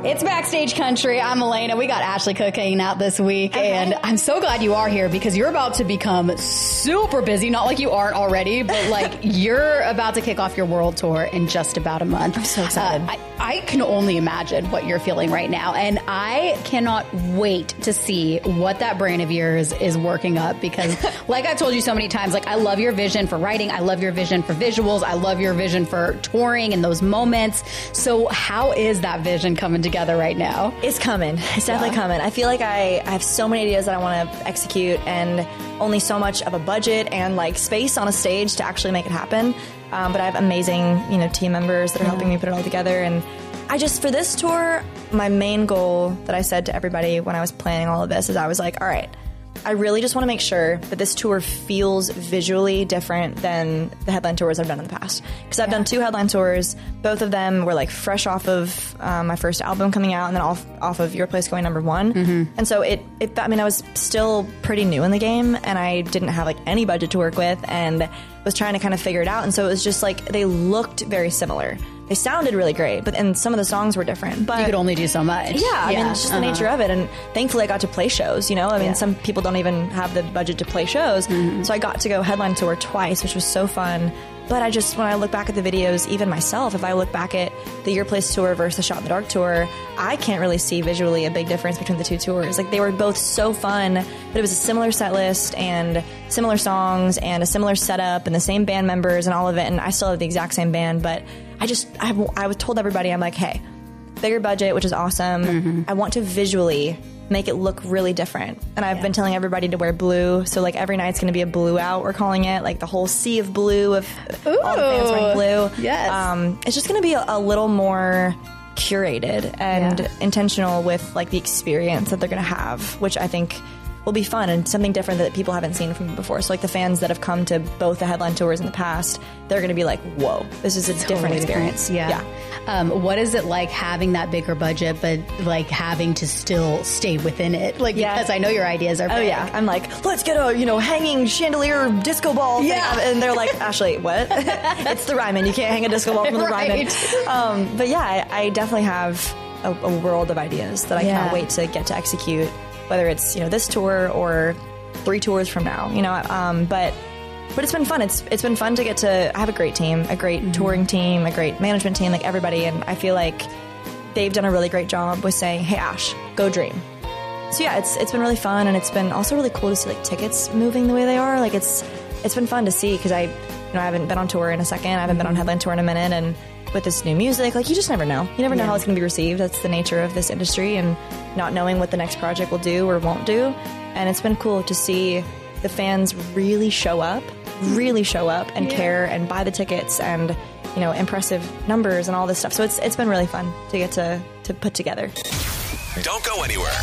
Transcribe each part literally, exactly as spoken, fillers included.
It's Backstage Country. I'm Elena. We got Ashley Cook hanging out this week, okay. and I'm so glad you are here because you're about to become super busy. Not like you aren't already, but like you're about to kick off your world tour in just about a month. I'm so excited. Uh, I, I can only imagine what you're feeling right now, and I cannot wait to see what that brain of yours is working up because, like I've told you so many times, like I love your vision for writing. I love your vision for visuals. I love your vision for touring and those moments. So how is that vision coming together? together right now? It's coming. It's definitely yeah. coming. I feel like I, I have so many ideas that I want to execute and only so much of a budget and like space on a stage to actually make it happen. Um, but I have amazing, you know, team members that are yeah. helping me put it all together. And I just, for this tour, my main goal that I said to everybody when I was planning all of this is I was like, all right, I really just want to make sure that this tour feels visually different than the headline tours I've done in the past. Because I've yeah. done two headline tours. Both of them were like fresh off of um, my first album coming out and then off, off of Your Place going number one. Mm-hmm. And so it, it, I mean, I was still pretty new in the game and I didn't have like any budget to work with and was trying to kind of figure it out. And so it was just like, they looked very similar. They sounded really great, but and some of the songs were different. But you could only do so much. Yeah, I yeah. mean, it's just uh-huh. the nature of it. And thankfully, I got to play shows. You know, I mean, yeah. some people don't even have the budget to play shows, mm-hmm. so I got to go headline tour twice, which was so fun. But I just, when I look back at the videos, even myself, if I look back at the Your Place tour versus the Shot in the Dark tour, I can't really see visually a big difference between the two tours. Like, they were both so fun, but it was a similar set list and similar songs and a similar setup and the same band members and all of it. And I still have the exact same band, but I just, I, I was told everybody, I'm like, hey, bigger budget, which is awesome. Mm-hmm. I want to visually make it look really different. And I've yeah. been telling everybody to wear blue. So like every night's going to be a blue out, we're calling it. Like the whole sea of blue of Ooh, all the fans wearing blue. Yes. Um, it's just going to be a, a little more curated and yeah. intentional with like the experience that they're going to have, which I think will be fun and something different that people haven't seen from me before. So like the fans that have come to both the headline tours in the past, they're going to be like, whoa, this is a totally different experience. Different. Yeah. yeah. Um, what is it like having that bigger budget, but like having to still stay within it? Like, yeah. because I know your ideas are big. Oh yeah. I'm like, let's get a, you know, hanging chandelier disco ball yeah. thing. And they're like, Ashley, what? It's the Ryman. You can't hang a disco ball from the right. Ryman. Um, but yeah, I, I definitely have a, a world of ideas that I yeah. can't wait to get to execute. Whether it's, you know, this tour or three tours from now, you know, um, but but it's been fun. It's it's been fun to get to have a great team, a great mm-hmm. touring team, a great management team, like everybody. And I feel like they've done a really great job with saying, hey, Ash, go dream. So yeah, it's it's been really fun. And it's been also really cool to see like tickets moving the way they are. Like it's it's been fun to see because I, you know, I haven't been on tour in a second. I haven't been on headline tour in a minute. And with this new music, like you just never know. You never know yeah. how it's going to be received. That's the nature of this industry and not knowing what the next project will do or won't do. And it's been cool to see the fans really show up, really show up and yeah. care and buy the tickets and, you know, impressive numbers and all this stuff. So it's it's been really fun to get to, to put together. Don't go anywhere.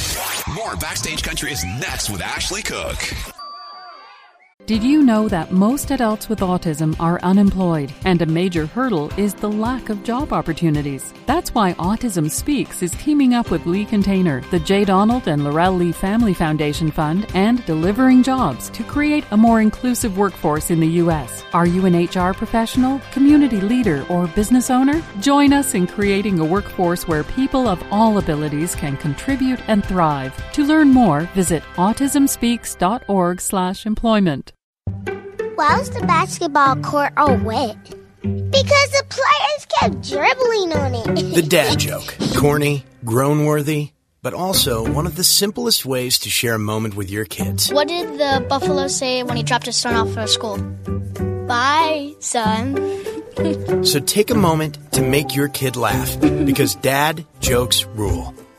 More Backstage Country is next with Ashley Cook. Did you know that most adults with autism are unemployed, and a major hurdle is the lack of job opportunities? That's why Autism Speaks is teaming up with Lee Container, the J. Donald and Laurel Lee Family Foundation Fund, and Delivering Jobs to create a more inclusive workforce in the U S. Are you an H R professional, community leader, or business owner? Join us in creating a workforce where people of all abilities can contribute and thrive. To learn more, visit autism speaks dot org slash employment. Why was the basketball court all wet? Because the players kept dribbling on it. The dad joke. Corny, groan-worthy, but also one of the simplest ways to share a moment with your kids. What did the buffalo say when he dropped his son off at school? Bye, son. So take a moment to make your kid laugh, because dad jokes rule.